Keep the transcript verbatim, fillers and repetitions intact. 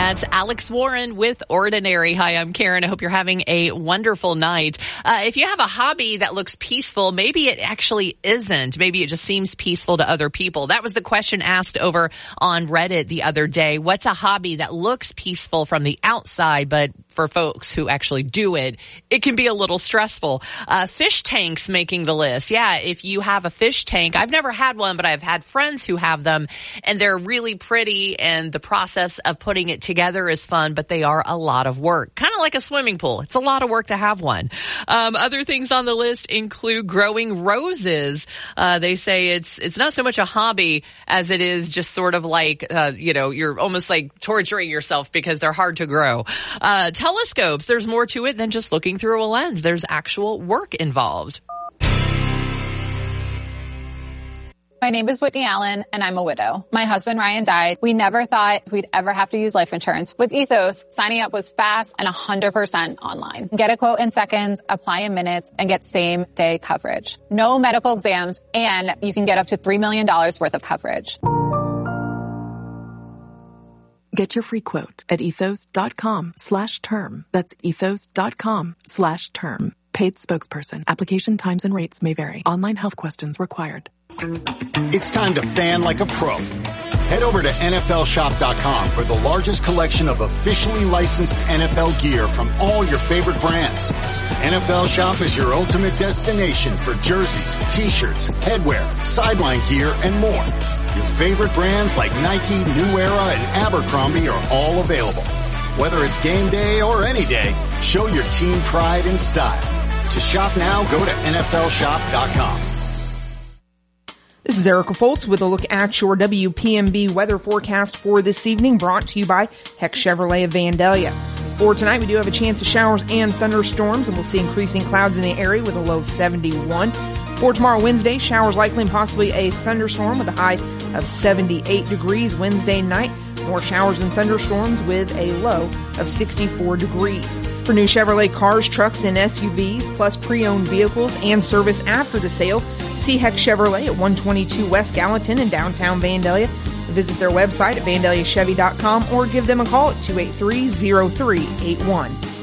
That's Alex Warren with Ordinary. Hi, I'm Karen. I hope you're having a wonderful night. Uh, if you have a hobby that looks peaceful, maybe it actually isn't. Maybe it just seems peaceful to other people. That was the question asked over on Reddit the other day. What's a hobby that looks peaceful from the outside, but for folks who actually do it, it can be a little stressful. Uh, fish tanks making the list. Yeah, if you have a fish tank, I've never had one, but I've had friends who have them, and they're really pretty, and the process of putting it together is fun, but they are a lot of work. Kind of like a swimming pool. It's a lot of work to have one. Um, other things on the list include growing roses. Uh, they say it's it's not so much a hobby as it is just sort of like, uh, you know, you're almost like torturing yourself because they're hard to grow. Uh, telescopes, there's more to it than just looking through a lens. There's actual work involved. My name is Whitney Allen, and I'm a widow. My husband, Ryan, died. We never thought we'd ever have to use life insurance. With Ethos, signing up was fast and one hundred percent online. Get a quote in seconds, apply in minutes, and get same-day coverage. No medical exams, and you can get up to three million dollars worth of coverage. Get your free quote at ethos.com slash term. That's ethos.com slash term. Paid spokesperson. Application times and rates may vary. Online health questions required. It's time to fan like a pro. Head over to N F L shop dot com for the largest collection of officially licensed N F L gear from all your favorite brands. N F L Shop is your ultimate destination for jerseys, t-shirts, headwear, sideline gear, and more. Your favorite brands like Nike, New Era, and Abercrombie are all available. Whether it's game day or any day, show your team pride and style. To shop now, go to N F L shop dot com. This is Erica Foltz with a look at your W P M B weather forecast for this evening, brought to you by Heck Chevrolet of Vandalia. For tonight, we do have a chance of showers and thunderstorms, and we'll see increasing clouds in the area with a low of seventy-one. For tomorrow, Wednesday, showers likely and possibly a thunderstorm with a high of seventy-eight degrees. Wednesday night, more showers and thunderstorms with a low of sixty-four degrees. For new Chevrolet cars, trucks, and S U Vs, plus pre-owned vehicles and service after the sale, see Heck Chevrolet at one twenty-two West Gallatin in downtown Vandalia. Visit their website at vandalia chevy dot com or give them a call at two eight three, zero three eight one.